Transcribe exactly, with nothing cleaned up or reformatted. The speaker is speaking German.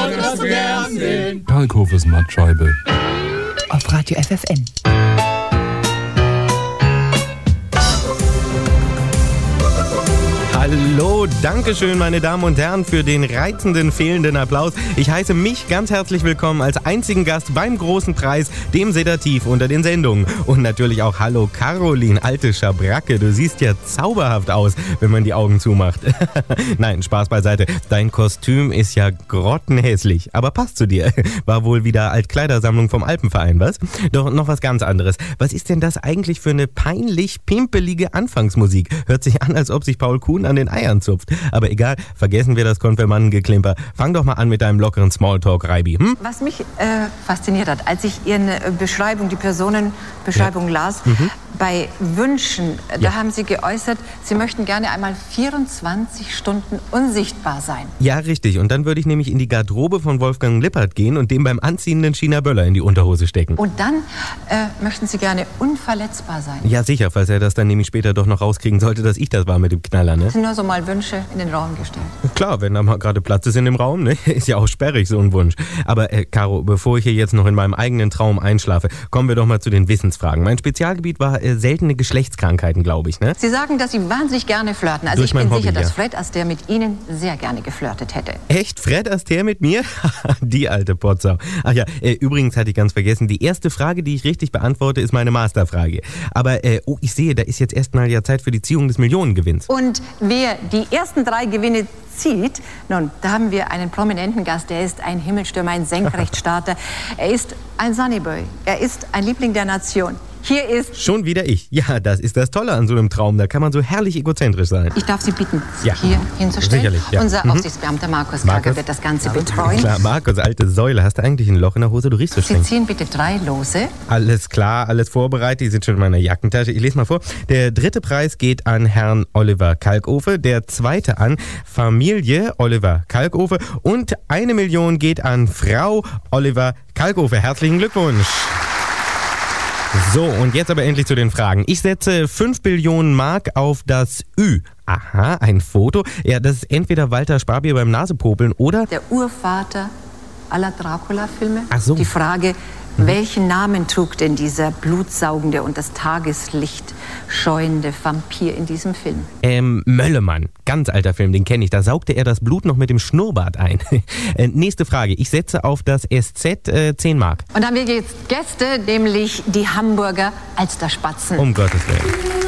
das Fernsehen. Kalkhofes Mattscheibe. Auf Radio F F N. Hallo, Dankeschön, meine Damen und Herren, für den reizenden, fehlenden Applaus. Ich heiße mich ganz herzlich willkommen als einzigen Gast beim großen Preis, dem Sedativ unter den Sendungen. Und natürlich auch Hallo Caroline, alte Schabracke, du siehst ja zauberhaft aus, wenn man die Augen zumacht. Nein, Spaß beiseite, dein Kostüm ist ja grottenhässlich, aber passt zu dir. War wohl wieder Altkleidersammlung vom Alpenverein, was? Doch noch was ganz anderes. Was ist denn das eigentlich für eine peinlich pimpelige Anfangsmusik? Hört sich an, als ob sich Paul Kuhn an den Eiern zupft. Aber egal, vergessen wir das Konfirmandengeklimper. Fang doch mal an mit deinem lockeren Smalltalk, Reibi. Hm? Was mich äh, fasziniert hat, als ich Ihre Beschreibung, die Personenbeschreibung ja. las, mhm. bei Wünschen, ja. da haben Sie geäußert, Sie möchten gerne einmal vierundzwanzig Stunden unsichtbar sein. Ja, richtig. Und dann würde ich nämlich in die Garderobe von Wolfgang Lippert gehen und dem beim anziehenden China Böller in die Unterhose stecken. Und dann äh, möchten Sie gerne unverletzbar sein. Ja, sicher, falls er das dann nämlich später doch noch rauskriegen sollte, dass ich das war mit dem Knaller, ne? Das sind nur so mal Wünsche in den Raum gestellt. Klar, wenn da mal gerade Platz ist in dem Raum, ne? Ist ja auch sperrig, so ein Wunsch. Aber äh, Caro, bevor ich hier jetzt noch in meinem eigenen Traum einschlafe, kommen wir doch mal zu den Wissensfragen. Mein Spezialgebiet war äh, seltene Geschlechtskrankheiten, glaube ich, ne? Sie sagen, dass Sie wahnsinnig gerne flirten. Also Durch ich bin Hobby, sicher, dass ja. Fred Astaire mit Ihnen sehr gerne geflirtet hätte. Echt? Fred Astaire mit mir? Die alte Potsau. Ach ja, äh, übrigens hatte ich ganz vergessen, die erste Frage, die ich richtig beantworte, ist meine Masterfrage. Aber, äh, oh, ich sehe, da ist jetzt erstmal ja Zeit für die Ziehung des Millionengewinns. Und wer die ersten drei Gewinne zieht, nun, da haben wir einen prominenten Gast, der ist ein Himmelstürmer, ein Senkrechtstarter. Er ist ein Sunnyboy, er ist ein Liebling der Nation. Hier ist... Schon wieder ich. Ja, das ist das Tolle an so einem Traum. Da kann man so herrlich egozentrisch sein. Ich darf Sie bitten, ja. hier hinzustellen. Sicherlich, ja. Unser mhm. Aufsichtsbeamter Markus Kager wird das Ganze betreuen. Klar, Markus, alte Säule. Hast du eigentlich ein Loch in der Hose? Du riechst so streng. Sie ziehen bitte drei Lose. Alles klar, alles vorbereitet. Die sind schon in meiner Jackentasche. Ich lese mal vor. Der dritte Preis geht an Herrn Oliver Kalkofe. Der zweite an Familie Oliver Kalkofe. Und eine Million geht an Frau Oliver Kalkofe. Herzlichen Glückwunsch. So, und jetzt aber endlich zu den Fragen. Ich setze fünf Billionen Mark auf das Ü. Aha, ein Foto. Ja, das ist entweder Walter Sparbier beim Nasepopeln oder... Der Urvater aller Dracula-Filme. Ach so. Die Frage, mhm. welchen Namen trug denn dieser blutsaugende und das Tageslicht scheuende Vampir in diesem Film? Ähm, Möllemann. Ganz alter Film, den kenne ich. Da saugte er das Blut noch mit dem Schnurrbart ein. äh, nächste Frage. Ich setze auf das S Z äh, zehn Mark. Und dann haben wir jetzt Gäste, nämlich die Hamburger Alsterspatzen. Um Gottes Willen.